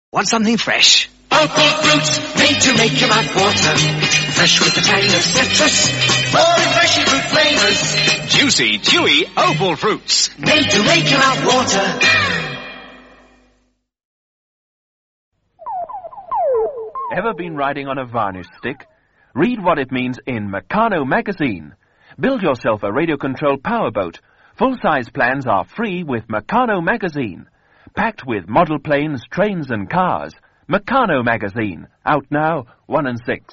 Want something fresh? Opal fruit, made to make your mouth water. Fresh with the tang of citrus. More refreshing fruit flavors. Juicy, chewy Opal fruits. Made to make your mouth water. Ever been riding on a varnish stick? Read what it means in Meccano magazine. Build yourself a radio-controlled powerboat. Full-size plans are free with Meccano magazine. Packed with model planes, trains and cars. Meccano magazine. Out now, 1 and 6.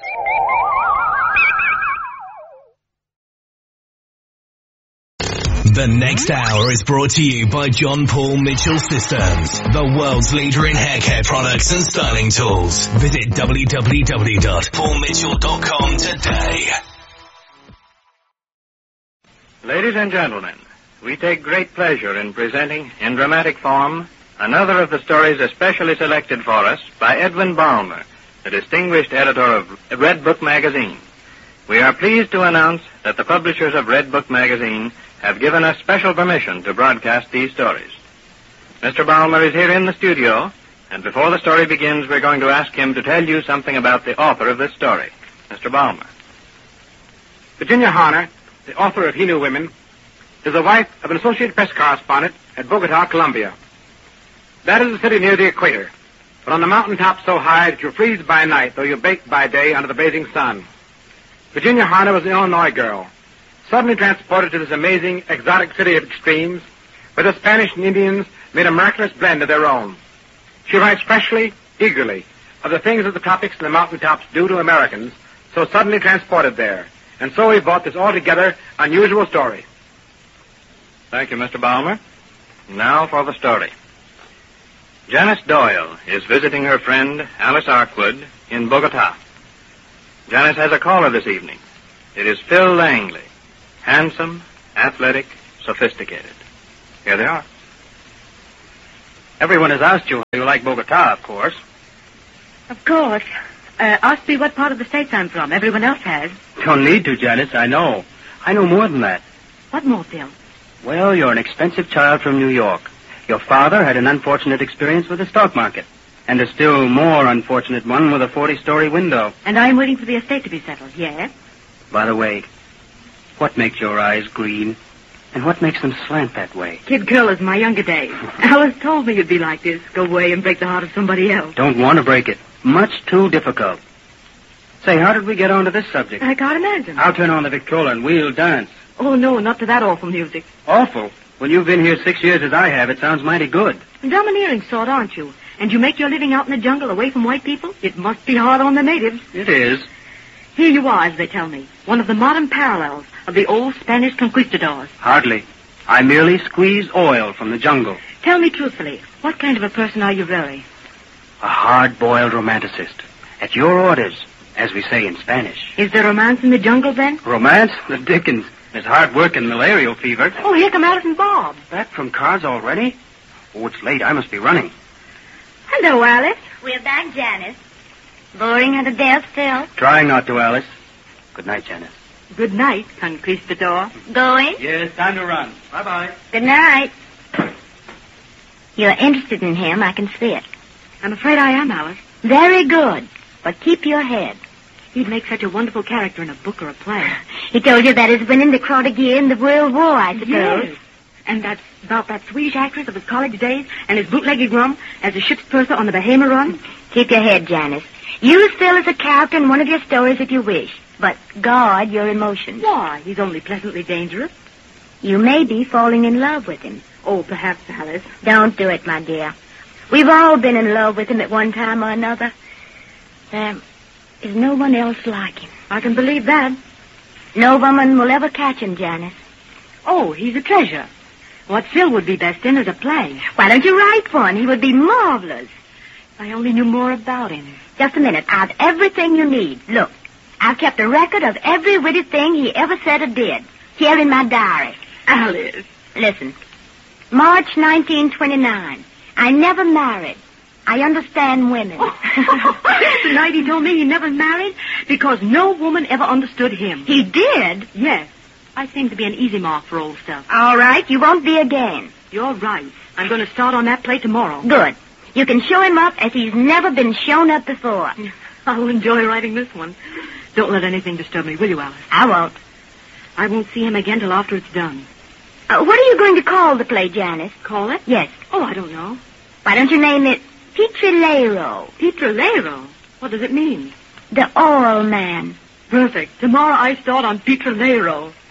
The next hour is brought to you by John Paul Mitchell Systems, the world's leader in hair care products and styling tools. Visit www.paulmitchell.com today. Ladies and gentlemen, we take great pleasure in presenting, in dramatic form, another of the stories especially selected for us by Edwin Balmer, the distinguished editor of Red Book magazine. We are pleased to announce that the publishers of Red Book magazine have given us special permission to broadcast these stories. Mr. Balmer is here in the studio, and before the story begins, we're going to ask him to tell you something about the author of this story. Mr. Balmer. Virginia Harner, the author of He Knew Women, is the wife of an Associated Press correspondent at Bogota, Colombia. That is a city near the equator, but on the mountaintop so high that you freeze by night, though you bake by day under the blazing sun. Virginia Harner was an Illinois girl, suddenly transported to this amazing, exotic city of extremes, where the Spanish and Indians made a miraculous blend of their own. She writes freshly, eagerly, of the things that the tropics and the mountaintops do to Americans, so suddenly transported there. And so we brought this altogether unusual story. Thank you, Mr. Balmer. Now for the story. Janice Doyle is visiting her friend, Alice Arkwood, in Bogota. Janice has a caller this evening. It is Phil Langley. Handsome, athletic, sophisticated. Here they are. Everyone has asked you how you like Bogota, of course. Of course. Ask me what part of the States I'm from. Everyone else has. Don't need to, Janice. I know. I know more than that. What more, Phil? Well, you're an expensive child from New York. Your father had an unfortunate experience with the stock market, and a still more unfortunate one with a 40-story window. And I'm waiting for the estate to be settled, yes? By the way, what makes your eyes green, and what makes them slant that way? Kid girl is my younger days. Alice told me you'd be like this, go away and break the heart of somebody else. Don't want to break it. Much too difficult. Say, how did we get onto this subject? I can't imagine. I'll turn on the Victrola and we'll dance. Oh, no, not to that awful music. Awful? When you've been here 6 years as I have, it sounds mighty good. Domineering sort, aren't you? And you make your living out in the jungle away from white people? It must be hard on the natives. It is. Here you are, as they tell me. One of the modern parallels of the old Spanish conquistadors. Hardly. I merely squeeze oil from the jungle. Tell me truthfully, what kind of a person are you really? A hard-boiled romanticist. At your orders, as we say in Spanish. Is there romance in the jungle, then? Romance? The dickens. There's hard work and malarial fever. Oh, here come Alice and Bob. Back from cars already? Oh, it's late. I must be running. Hello, Alice. We're back, Janice. Boring at the desk, Phil? Trying not to, Alice. Good night, Janice. Good night, conquistador. Going? Yes, time to run. Bye-bye. Good night. You're interested in him, I can see it. I'm afraid I am, Alice. Very good. But keep your head. He'd make such a wonderful character in a book or a play. He told you that he's been in the Crotagear in the World War, I suppose. Yes. And that's about that Swedish actress of his college days and his bootlegging rum as a ship's purser on the Bahama run. Keep your head, Janice. Use Phil as a character in one of your stories if you wish, but guard your emotions. Why? He's only pleasantly dangerous. You may be falling in love with him. Oh, perhaps, Alice. Don't do it, my dear. We've all been in love with him at one time or another. There is no one else like him. I can believe that. No woman will ever catch him, Janice. Oh, he's a treasure. What Phil would be best in is a play. Why don't you write one? He would be marvelous. If I only knew more about him. Just a minute. I've everything you need. Look, I've kept a record of every witty thing he ever said or did. Here in my diary. Alice. Listen. March 1929. I never married. I understand women. The night he told me he never married because no woman ever understood him. He did? Yes. I seem to be an easy mark for old stuff. All right. You won't be again. You're right. I'm going to start on that play tomorrow. Good. You can show him up as he's never been shown up before. I'll enjoy writing this one. Don't let anything disturb me, will you, Alice? I won't. I won't see him again till after it's done. What are you going to call the play, Janice? Call it? Yes. Oh, I don't know. Why don't you name it Petrolero? Petrolero? What does it mean? The Oral Man. Perfect. Tomorrow I start on Petrolero.